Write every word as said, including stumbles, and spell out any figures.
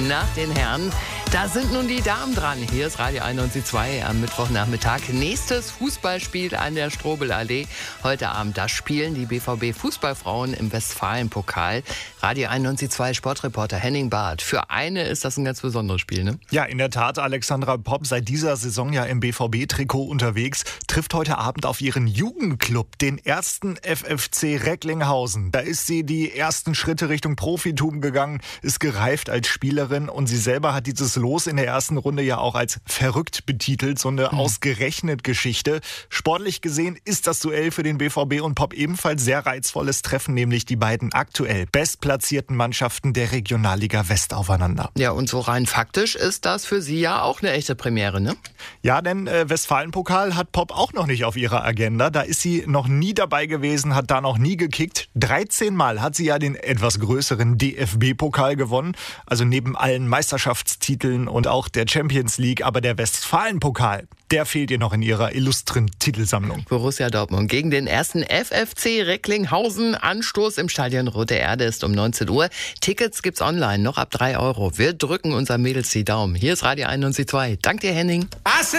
nach den Herren. Da sind nun die Damen dran. Hier ist Radio einundneunzig Komma zwei am Mittwochnachmittag. Nächstes Fußballspiel an der Strobelallee. Heute Abend, da spielen die B V B-Fußballfrauen im Westfalen-Pokal. Radio einundneunzig Komma zwei Sportreporter Henning Barth. Für eine ist das ein ganz besonderes Spiel, ne? Ja, in der Tat. Alexandra Popp, seit dieser Saison ja im B V B-Trikot unterwegs, trifft heute Abend auf ihren Jugendclub, den ersten F F C Recklinghausen. Da ist sie die ersten Schritte Richtung Profitum gegangen, ist gereift als Spielerin und sie selber hat dieses Los in der ersten Runde ja auch als verrückt betitelt, so eine mhm. ausgerechnet Geschichte. Sportlich gesehen ist das Duell für den B V B und Popp ebenfalls sehr reizvolles Treffen, nämlich die beiden aktuell bestplatzierten Mannschaften der Regionalliga West aufeinander. Ja, und so rein faktisch ist das für sie ja auch eine echte Premiere, ne? Ja, denn äh, Westfalen-Pokal hat Popp auch noch nicht auf ihrer Agenda. Da ist sie noch nie dabei gewesen, hat da noch nie gekickt. dreizehn Mal hat sie ja den etwas größeren D F B-Pokal gewonnen. Also neben allen Meisterschaftstiteln und auch der Champions League. Aber der Westfalen-Pokal, der fehlt ihr noch in ihrer illustren Titelsammlung. Borussia Dortmund gegen den ersten F F C Recklinghausen. Anstoß im Stadion Rote Erde ist um neunzehn Uhr. Tickets gibt's online, noch ab drei Euro. Wir drücken unseren Mädels die Daumen. Hier ist Radio einundneunzig Komma zwei. Dank dir, Henning.